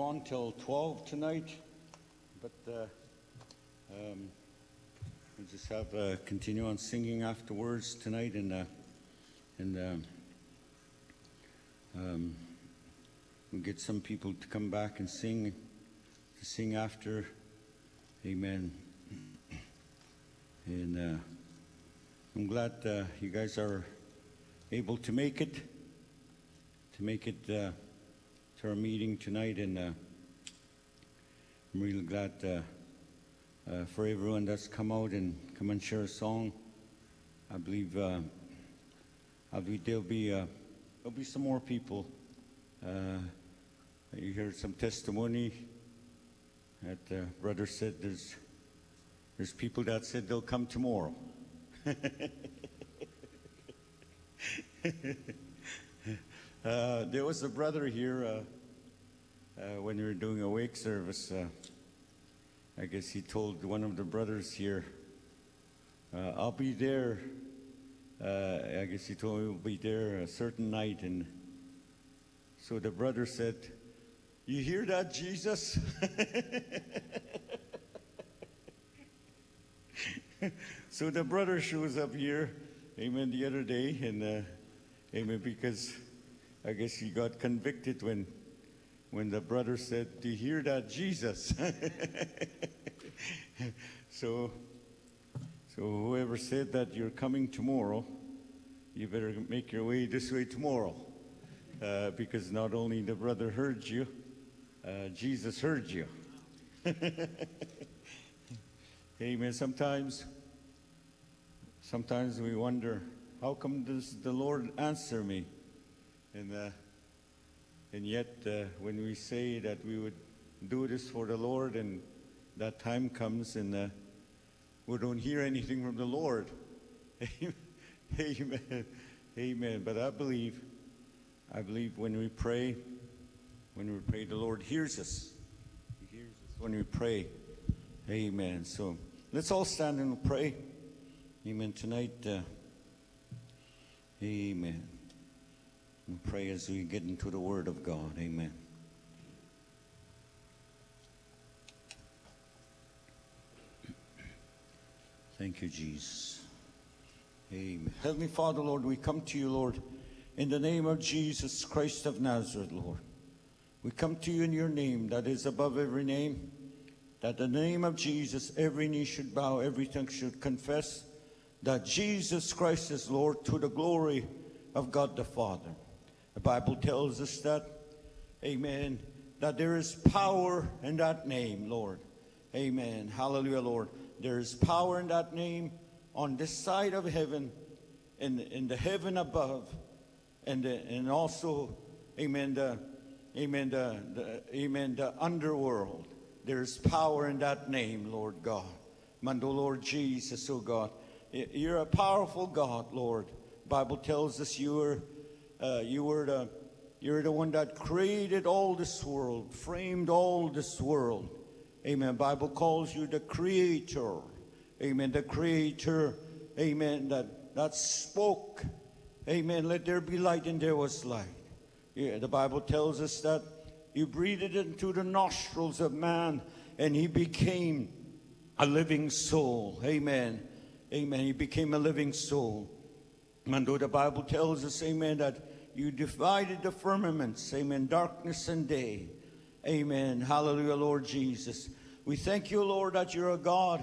on till 12 tonight, but we'll just have continue on singing afterwards tonight, and we'll get some people to come back and sing after. Amen. And I'm glad you guys are able to make it to our meeting tonight, and I'm really glad for everyone that's come out and come and share a song. I believe there'll be some more people. You heard some testimony that brother said there's people that said they'll come tomorrow. There was a brother here when we were doing a wake service. I guess he told one of the brothers here, I'll be there. I guess he told me we'll be there a certain night. And so the brother said, "You hear that, Jesus?" So the brother shows up here, amen, the other day, and amen, because I guess he got convicted when the brother said, "Do you hear that, Jesus?" So whoever said that you're coming tomorrow, you better make your way this way tomorrow, because not only the brother heard you, Jesus heard you. Amen. Sometimes we wonder, how come does the Lord answer me? And yet, when we say that we would do this for the Lord, and that time comes, and we don't hear anything from the Lord. Amen. Amen. But I believe when we pray, the Lord hears us. He hears us when we pray. Amen. So let's all stand and pray. Amen. Tonight, amen. We'll pray as we get into the Word of God. Amen. Thank you, Jesus. Amen. Heavenly Father, Lord, we come to you, Lord, in the name of Jesus Christ of Nazareth, Lord. We come to you in your name that is above every name, that the name of Jesus, every knee should bow, every tongue should confess that Jesus Christ is Lord, to the glory of God the Father. The Bible tells us that, amen, that there is power in that name, Lord. Amen. Hallelujah, Lord. There is power in that name on this side of heaven, in the heaven above, and also, amen, the underworld. There is power in that name, Lord God. Mando, Lord Jesus, oh God. You're a powerful God, Lord. Bible tells us you're the one that created all this world, framed all this world. Amen. Bible calls you the creator. Amen. The creator. Amen. That spoke. Amen. Let there be light, and there was light. Yeah, the Bible tells us that you breathed it into the nostrils of man, and he became a living soul. Amen. Amen. He became a living soul. And though the Bible tells us, amen, that you divided the firmaments, amen, darkness and day. Amen. Hallelujah, Lord Jesus. We thank you, Lord, that you're a God